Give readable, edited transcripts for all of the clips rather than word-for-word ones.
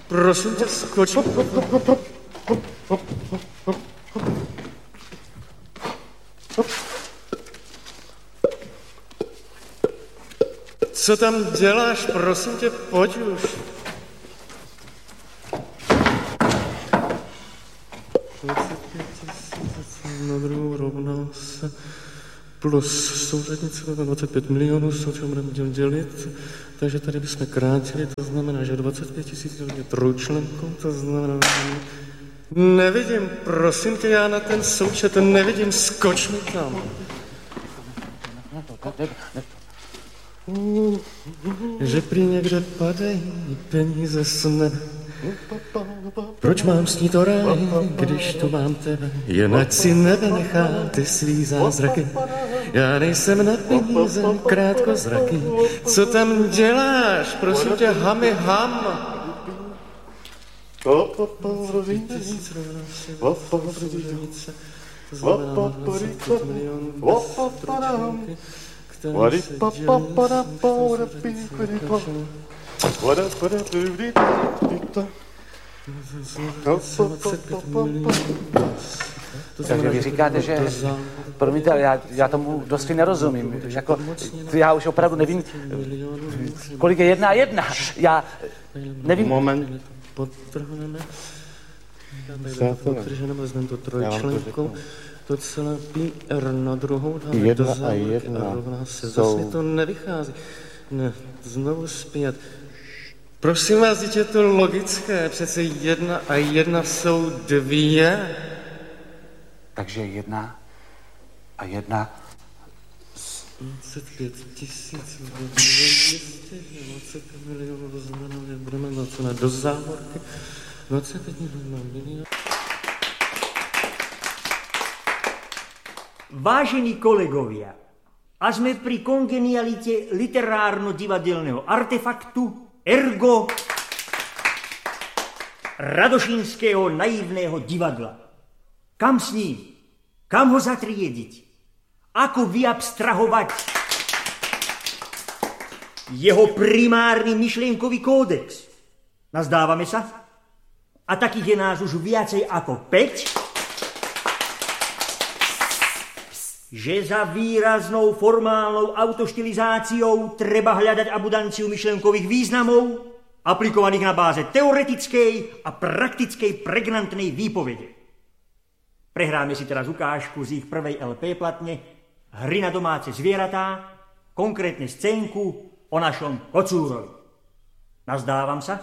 Prosím tě, skoč. Co tam děláš? Prosím tě, pojď už. Na druhou rovná se plus souřadnice 25 milionů, s čím budeme dělit. Takže tady bychom krátili, to znamená, že 25 000 je trojčlenkou, to znamená, že nevidím, prosím tě, já na ten součet nevidím, skoč mi tam. Že prý někde padají peníze z nebe. Proč mám snít o ráji, když tu mám tebe? Jen ať si nebe nechá ty svý zázraky. Já nejsem na peníze krátkozraký. Co tam děláš? Prosím tě, hami ham. Takže vy říkáte, že... Promiňte, ale já tomu dosti nerozumím. Jako, já už opravdu nevím, kolik je 1 a 1. Já nevím... Moment, podtrhneme. Podtrhneme, vezmeme to trojčlenkou. To celé PR na druhou dáme 1 do a závorky 1 a rovná se. jsou... Zase to nevychází. Ne, znovu zpět. Prosím vás, dítě, je to logické. Přece 1 a 1 jsou 2. Takže 1 a 1... 25 000, 200 milionů, to znamená, že budeme do závorky. 25 milionů. Vážení kolegovia, a sme pri kongenialite literárno-divadelného artefaktu, ergo radošínskeho naivného divadla. Kam s ním? Kam ho zatriediť? Ako vyabstrahovať jeho primárny myšlienkový kódex? Nazdávame sa? A takých je nás už viacej ako 5, že za výraznou formálnou autoštilizáciou treba hľadať abundanciu myšlenkových významov, aplikovaných na báze teoretickej a praktickej pregnantnej výpovede. Prehráme si teraz ukážku z ich prvej LP platne Hry na domáce zvieratá, konkrétne scénku o našom kocúrovi. Nazdávam sa,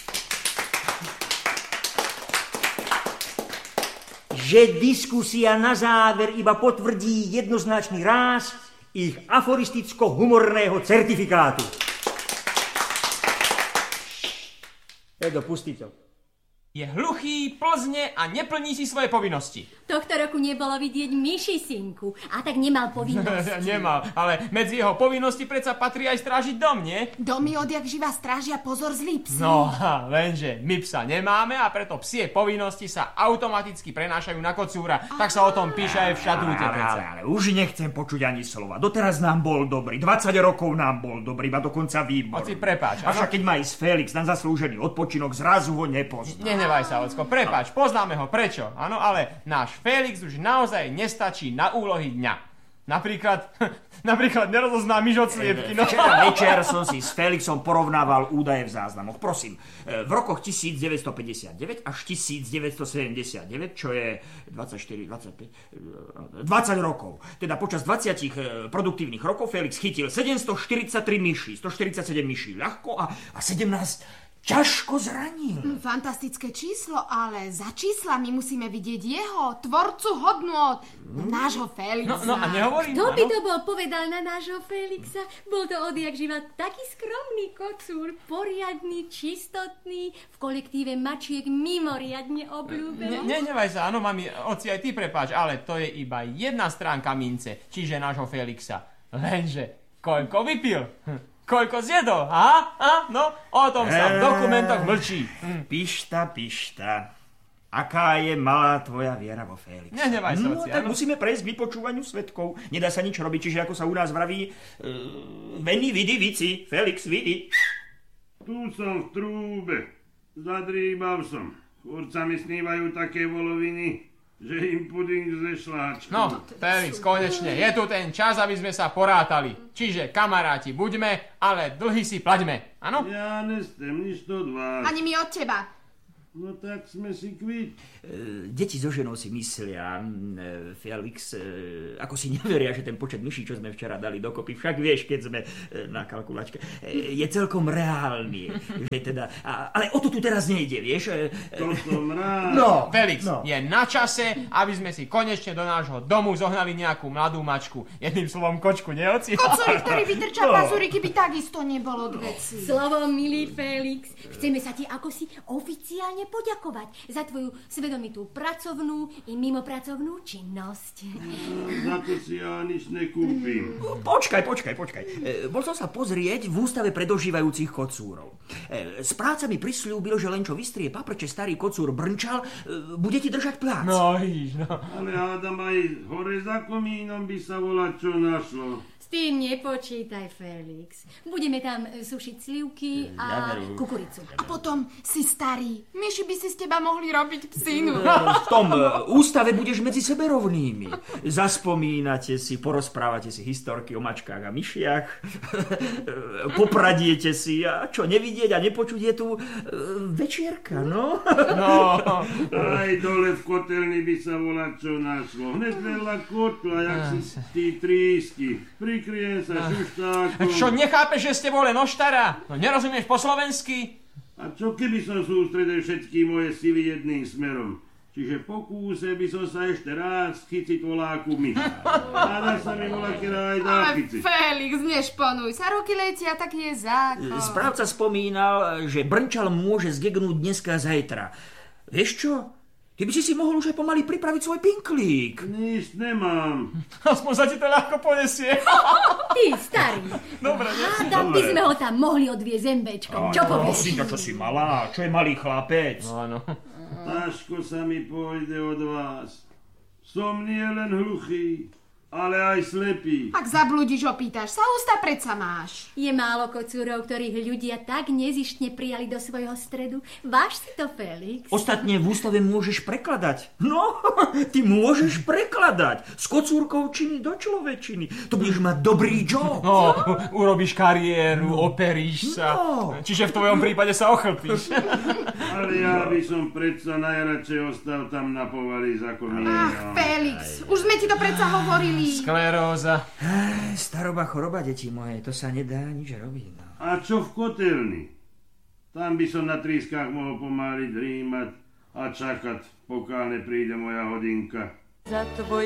že diskusia na záver iba potvrdí jednoznačný ráz ich aforisticko-humorného certifikátu. Edo, pustí to. Je hluchý, plzne a neplní si svoje povinnosti. Tohto roku nebolo vidieť myši, synku, a tak nemal povinnosť. Nemal, ale medzi jeho povinnosti predsa patrí aj strážiť dom, nie? Domy odjak živa strážia pozor zlý psi. No, lenže my psa nemáme a preto psie povinnosti sa automaticky prenášajú na kocúra. Tak sa o tom píše aj v štatúte. Ale už nechcem počuť ani slova. Doteraz nám bol dobrý, 20 rokov nám bol dobrý, iba dokonca výborný. Oci, prepáč. Avšak keď má ísť Felix na zaslúžený odpočinok, zrazu ho nepozná. Nenevaj sa, Ocko, prepáč, poznáme ho, prečo? Áno, ale náš Felix už naozaj nestačí na úlohy dňa. Napríklad nerozozná myš od sliepky. No. Včera večer som si s Felixom porovnával údaje v záznamoch. Prosím, v rokoch 1959 až 1979, čo je 24, 25, 20 rokov. Teda počas 20 produktívnych rokov Felix chytil 743 myší, 147 myší ľahko a 17 ťažko zranil. Fantastické číslo, ale za číslami musíme vidieť jeho, tvorcu hodnôt, nášho Felixa. No a nehovorím. Kto by to bol povedal na nášho Felixa? Bol to odjak živa taký skromný kocúr, poriadny, čistotný, v kolektíve mačiek mimoriadne obľúbený. Nenevaj sa, áno, mami, oci, aj ty prepáč, ale to je iba jedna stránka mince, čiže nášho Felixa. Lenže, koľko vypil? Koľko zjedol, No, o tom sa v dokumentoch mlčí. Pišta. Aká je malá tvoja viera vo Felixa? Nehnevaj sa, oci, tak musíme prejsť k vypočúvaniu svedkov. Nedá sa nič robiť, čiže ako sa u nás vraví, veni, vidi, vici, Felix, vidi. Tu som v trúbe. Zadrýbal som. Furt sa mi snívajú také voloviny, že im puding zešláčka. No, Felix, konečne, je tu ten čas, aby sme sa porátali. Čiže, kamaráti, buďme, ale dlhy si plaťme, áno? Ja nestem nič od vás. Ani my od teba. No tak sme si kvit. Deti so ženou si myslia, Felix, ako si neveria, že ten počet myší, čo sme včera dali dokopy, však vieš, keď sme na kalkulačke, je celkom reálny. Že teda, ale o to tu teraz nejde, vieš? To som rád. No, Felix, no. je na čase, aby sme si konečne do nášho domu zohnali nejakú mladú mačku. Jedným slovom kočku, neoci? Kocúrik, ktorý vytrča pazúriky, by takisto nebolo k veci. Slovom, milý Felix, chceme sa ti akosi oficiálne poďakovať za tvoju svedomitú pracovnú i mimopracovnú činnosť. Za to si ja nič nekúpim. Počkaj. Bol som sa pozrieť v ústave pre dožívajúcich kocúrov. Správca mi prisľúbil, že len čo vystrie paprče starý kocúr brnčal, bude ti držať plác. No. Ale hádam aj hore za komínom by sa volať čo našlo. S tým nepočítaj, Felix. Budeme tam sušiť slivky a kukuricu. A potom si starý. Myši by si z teba mohli robiť psínu. V tom ústave budeš medzi sebe rovnými. Zaspomínate si, porozprávate si historky o mačkách a myšiach, popradiete si a čo nevidieť a nepočuť je tu večierka, no? Aj dole v kotelni by sa volať čo našlo. Hned vedľa kotla, jak si tí trísky. Prikryjem sa šuštákom. Čo, nechápeš, že ste boli noštara? No, nerozumieš po slovensky? A čo keby som sústredil všetky moje sily jedným smerom? Čiže po kúse by som sa ešte rád schyciť voláku myša. Ráda sa mi volákera aj dá chyciť. Felix, nešponuj sa. Roky letia, tak je zákon. Správca spomínal, že brnčal môže zgegnúť dneska a zajtra. Vieš čo? Ty by si mohol už aj pomaly pripraviť svoj pinklík. Nič nemám. Aspoň sa ti to ľahko ponesie. Ty, starý. Dobre, Hádam by sme ho tam mohli odviezť zembečkom. Čo povieš? Prosím, čo si malá? Čo je malý chlapec? Áno. Ťažko sa mi pôjde od vás. Som nie len hluchý, ale aj slepý. Ak zabludíš, opýtaš sa, ústa predsa máš. Je málo kocúrov, ktorých ľudia tak nezištne prijali do svojho stredu. Váž si to, Felix. Ostatne v ústave môžeš prekladať. No, ty môžeš prekladať. Z kocúrkovčiny do človečiny. To budeš mať dobrý job. No, urobíš kariéru, operíš sa. No. Čiže v tvojom prípade sa ochlpíš. Ale ja by som predsa najradšej ostal tam na povali za komínom. Ach, Felix, už sme ti to predsa hovorili. Skleróza. Staroba choroba, deti moje, to sa nedá nič robiť. No. A čo v kotelni? Tam by som na trískach mohol pomáliť drímať a čakať, pokiaľ nepríde moja hodinka. Za tvoj